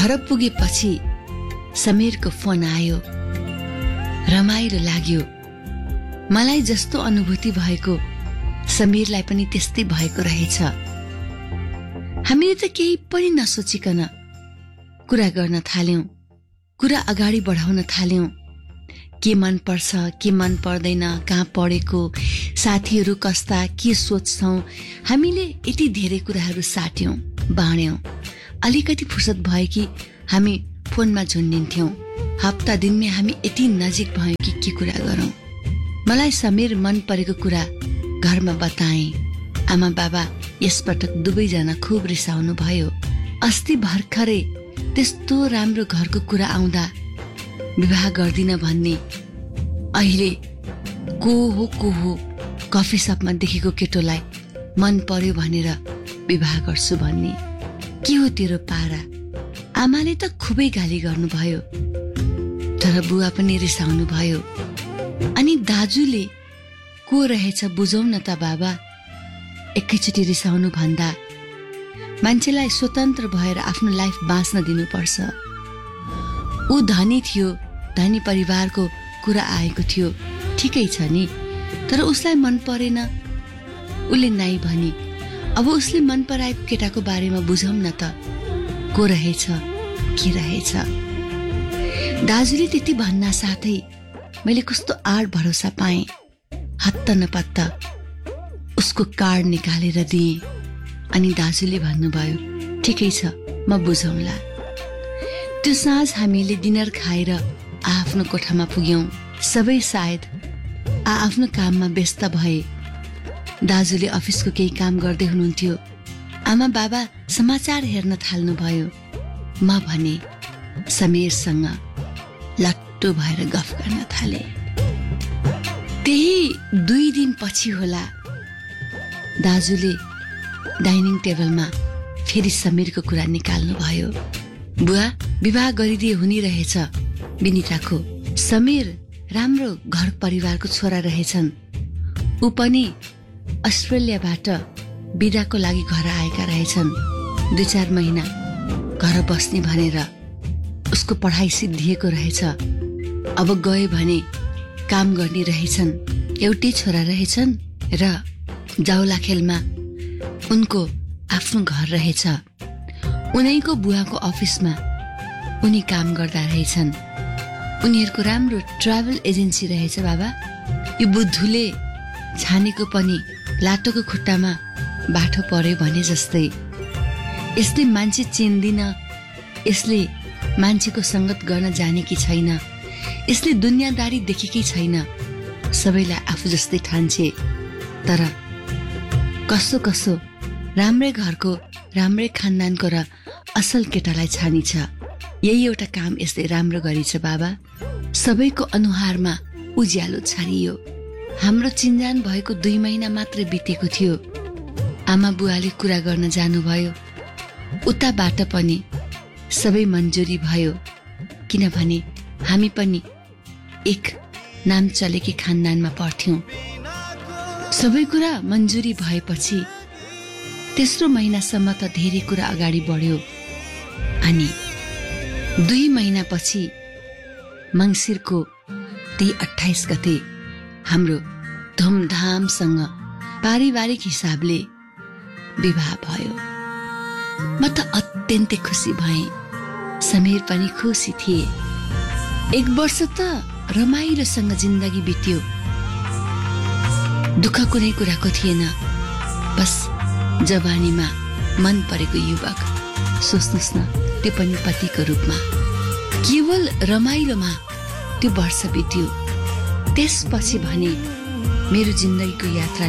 घर पुगेपछि समीरको फोन आयो। रमाइलो लाग्यो। मलाई जस्तो अनुभूति भएको समीरलाई पनि त्यस्तै भएको रहेछ। हामीले त केही पनि नसोचिकन कुरा गर्न थाल्यौं, कुरा अगाडि बढाउन थाल्यौं। के मन पर्छ, के मन पर्दैन, कहाँ पढेको, साथीहरू कस्ता, के सोच्छौं, हामीले यति धेरै कुराहरू साट्यौं, बाँड्यौं। अलिकति फुर्सद भयो कि हामी फोनमा झुन्डिन्थ्यौं। हप्ता दिनमै हामी यति नजिक भयौं कि के कुरा गरौं। मलाई समीर मन परेको कुरा घरमा बताएँ। आमा बाबा यसपटक दुवैजना खुब रिसाउनु भयो। अस्ति भर्खरै त्यस्तो राम्रो घरको कुरा आउँदा विवाह गर्दिन भन्ने, अहिले को हो कफी सपमा देखेको केटोलाई मन पर्यो भनेर विवाह गर्छु भन्ने। के हो तेरो पारा? आमाले त खुबै गाली गर्नुभयो, तर बुवा पनि रिसाउनु भयो। अनि दाजुले को रहेछ बुझौ न त बाबा। एकैचोटि रिसाउनु भन्दा मान्छेलाई स्वतन्त्र भएर आफ्नो लाइफ बाँच्न दिनुपर्छ। ऊ धनी थियो, धनी परिवारको कुरा आएको थियो, ठिकै छ नि, तर उसलाई मन परेन। उसले नाइ भनी। अब उसले मन पराए केटाको बारेमा बुझौं न त, को रहेछ, के रहेछ। दाजुले त्यति भन्ना साथै मैले कस्तो आड भरोसा पाएँ। हत्त नपत्त उसको कार्ड निकालेर दिएँ। अनि दाजुले भन्नुभयो, ठिकै छ, म बुझौँला। त्यो साँझ हामीले डिनर खाएर आफ्नो कोठामा पुग्यौं। सबै सायद आफ्नो काममा व्यस्त भए। दाजुले अफिसको केही काम गर्दै हुनुहुन्थ्यो। आमा बाबा समाचार हेर्न थाल्नुभयो। म भने समीरसँग लट्टो भएर गफ गर्न थाले। त्यही 2 दिन पछि होला दाजुले डाइनिङ टेबलमा फेरि समीरको कुरा निकाल्नु भयो। बुवा, विवाह गरिदिए हुने रहेछ विनिताको। समीर राम्रो घर परिवारको छोरा रहेछन्। ऊ पनि अस्ट्रेलियाबाट बिदाको लागि घर आएका रहेछन्। 2-4 महिना घर बस्ने भनेर उसको पढाइ सिद्धिएको रहेछ। अब गए भने काम गर्ने रहेछन्। एउटै छोरा रहेछन् र जाउलाखेलमा उनको आफ्नो घर रहेछ। उनीको बुवाको अफिसमा उनी काम गर्दा रहेछन्। उनीहरूको राम्रो ट्राभल एजेन्सी रहेछ बाबा। यो बुद्धुले छानेको पनि लाटोको खुट्टामा बाठो पर्यो भने जस्तै। यसले मान्छे चिन्दिन, यसले मान्छेको संगत गर्न जानेकी छैन, यसले दुनियादारी देखेकै छैन। सबैलाई आफू जस्तै ठान्छे। तर कसो राम्रै घरको, राम्रै खानदानको र असल केटालाई छानिछ। यही एउटा काम यसले राम्रो गरिछ बाबा। सबैको अनुहारमा उज्यालो छरियो। हाम्रो चिन्जान भएको 2 महिना मात्र बितेको थियो। आमा बुवाले कुरा गर्न जानुभयो। उताबाट पनि सबै मन्जुरी भयो, किनभने हामी पनि एक नाम चलेकी खानदानमा पर्थ्यौं। सबै कुरा मन्जुरी भएपछि तेस्रो महिनासम्म त धेरै कुरा अगाडि बढ्यो। अनि 2 महिनापछि मङ्सिरको 28 गते हाम्रो धुमधामसँग पारिवारिक हिसाबले विवाह भयो। म त अत्यन्तै खुसी भएँ। समीर पनि खुसी थिए। 1 वर्ष त रमाइलोसँग जिन्दगी बित्यो। दुःख कुनै कुराको थिएन। बस जवानीमा मन परेको युवक, सोच्नुस् न, त्यो पनि पतिको रूपमा। केवल रमाइलोमा त्यो वर्ष बित्यो। त्यसपछि भने मेरो जिन्दगीको यात्रा